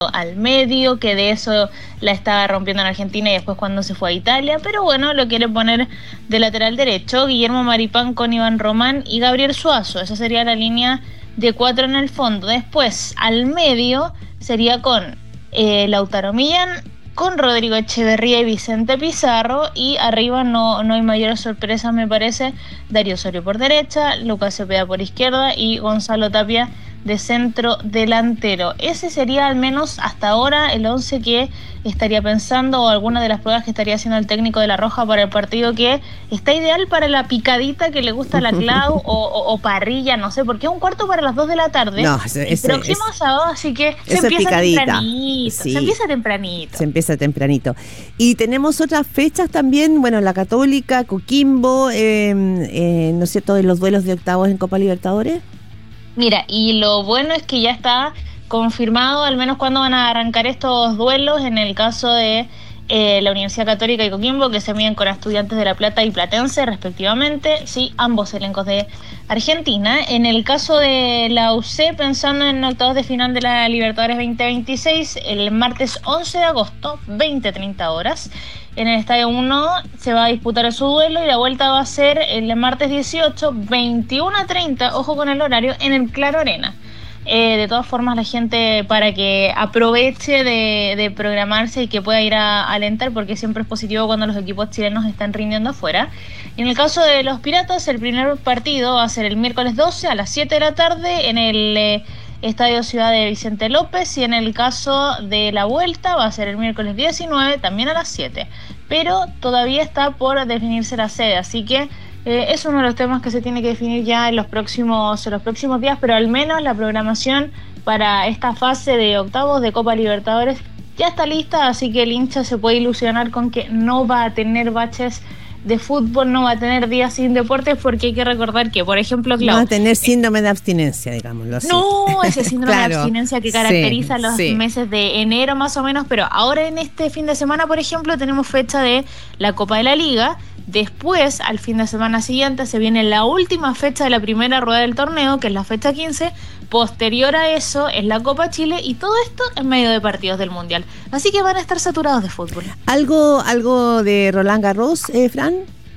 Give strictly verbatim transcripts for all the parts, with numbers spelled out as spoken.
al medio, que de eso la estaba rompiendo en Argentina y después cuando se fue a Italia, pero bueno, lo quiere poner de lateral derecho, Guillermo Maripán con Iván Román y Gabriel Suazo. Esa sería la línea de cuatro en el fondo. Después, al medio, sería con eh, Lautaro Millán, con Rodrigo Echeverría y Vicente Pizarro, y arriba no, no hay mayores sorpresas, me parece. Darío Osorio por derecha, Lucas Cepeda por izquierda y Gonzalo Tapia de centro delantero. Ese sería al menos hasta ahora el once que estaría pensando, o alguna de las pruebas que estaría haciendo el técnico de La Roja para el partido, que está ideal para la picadita que le gusta a la Clau, o, o, o parrilla, no sé, porque es un cuarto para las dos de la tarde. No, ese, el próximo es, sábado, así que se empieza picadita. tempranito. Sí, se empieza tempranito. Se empieza tempranito. Y tenemos otras fechas también, bueno, la Católica, Coquimbo, eh, eh, ¿no es cierto?, de los duelos de octavos en Copa Libertadores. Mira, y lo bueno es que ya está confirmado al menos cuándo van a arrancar estos duelos. En el caso de eh, la Universidad Católica y Coquimbo, que se miden con Estudiantes de La Plata y Platense respectivamente, sí, ambos elencos de Argentina. En el caso de la U C, pensando en octavos de final de la Libertadores veinte veintiséis, el martes once de agosto, veinte a treinta horas, en el Estadio uno se va a disputar su duelo, y la vuelta va a ser el martes dieciocho, veintiuno a treinta, ojo con el horario, en el Claro Arena. Eh, de todas formas, la gente, para que aproveche de, de programarse y que pueda ir a, a alentar, porque siempre es positivo cuando los equipos chilenos están rindiendo afuera. En el caso de los Piratas, el primer partido va a ser el miércoles doce a las siete de la tarde en el eh, Estadio Ciudad de Vicente López, y en el caso de la vuelta va a ser el miércoles diecinueve, también a las siete, pero todavía está por definirse la sede, así que eh, es uno de los temas que se tiene que definir ya en los próximos, en los próximos días, pero al menos la programación para esta fase de octavos de Copa Libertadores ya está lista, así que el hincha se puede ilusionar con que no va a tener baches de fútbol, no va a tener días sin deportes, porque hay que recordar que, por ejemplo, Clau, no va a tener síndrome de abstinencia, digámoslo así. No, ese síndrome claro, de abstinencia que caracteriza sí, los sí. meses de enero más o menos, pero ahora en este fin de semana, por ejemplo, tenemos fecha de la Copa de la Liga. Después, al fin de semana siguiente, se viene la última fecha de la primera rueda del torneo, que es la fecha quince. Posterior a eso es la Copa Chile, y todo esto en medio de partidos del Mundial. Así que van a estar saturados de fútbol. ¿Algo, algo de Roland Garros, eh, Fran?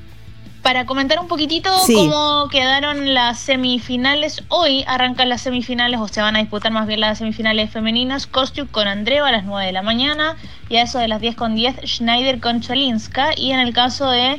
Para comentar un poquitito sí. cómo quedaron las semifinales. Hoy arrancan las semifinales, o se van a disputar más bien las semifinales femeninas. Kostyuk con Andreeva a las nueve de la mañana, y a eso de las diez con diez, Schneider con Cholinska. Y en el caso de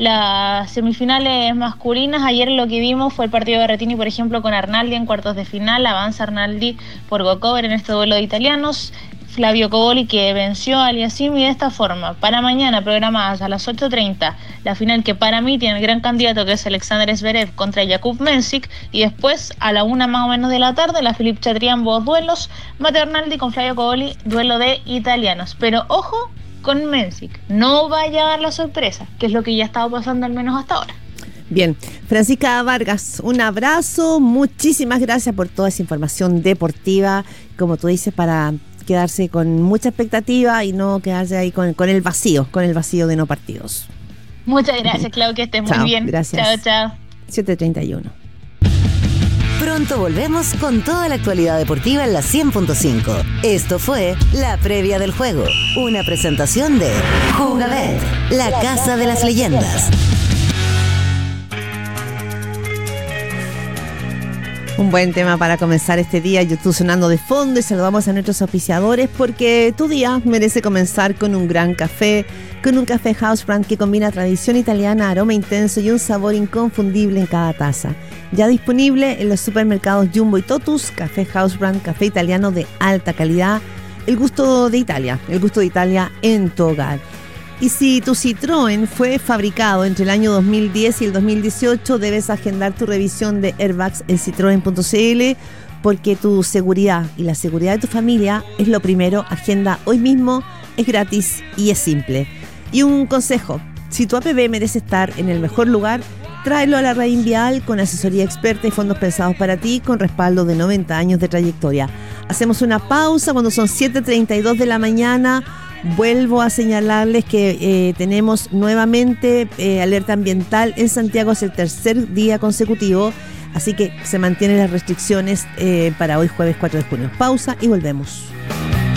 las semifinales masculinas, ayer lo que vimos fue el partido de Berrettini, por ejemplo, con Arnaldi en cuartos de final. Avanza Arnaldi por Gocover en este duelo de italianos. Flavio Coboli, que venció a Aliassime, y de esta forma, para mañana programadas a las ocho treinta, la final que para mí tiene el gran candidato, que es Alexander Zverev contra Jakub Mensik, y después a la una más o menos de la tarde, la Philippe Chatrian, ambos duelos, Matteo Arnaldi con Flavio Coboli, duelo de italianos. Pero ojo con Mensik, no vaya a dar la sorpresa, que es lo que ya ha estado pasando al menos hasta ahora. Bien, Francisca Vargas, un abrazo, muchísimas gracias por toda esa información deportiva, como tú dices, para quedarse con mucha expectativa y no quedarse ahí con, con el vacío, con el vacío de no partidos. Muchas gracias, Clau, que estés muy chao, bien. Gracias. Chao, chao. siete treinta y uno. Pronto volvemos con toda la actualidad deportiva en la cien punto cinco. Esto fue La Previa del Juego, una presentación de Jugabet, la casa de las leyendas. Un buen tema para comenzar este día. YouTube sonando de fondo, y saludamos a nuestros auspiciadores, porque tu día merece comenzar con un gran café, con un café House Brand que combina tradición italiana, aroma intenso y un sabor inconfundible en cada taza. Ya disponible en los supermercados Jumbo y Totus. Café House Brand, café italiano de alta calidad, el gusto de Italia, el gusto de Italia en tu hogar. Y si tu Citroën fue fabricado entre el año dos mil diez y el dos mil dieciocho, debes agendar tu revisión de airbags en citroen punto c l, porque tu seguridad y la seguridad de tu familia es lo primero. Agenda hoy mismo, es gratis y es simple. Y un consejo: si tu A P B merece estar en el mejor lugar, tráelo a la Raín Vial, con asesoría experta y fondos pensados para ti, con respaldo de noventa años de trayectoria. Hacemos una pausa cuando son siete treinta y dos de la mañana. Vuelvo a señalarles que eh, tenemos nuevamente eh, alerta ambiental en Santiago, es el tercer día consecutivo, así que se mantienen las restricciones eh, para hoy jueves cuatro de junio. Pausa y volvemos.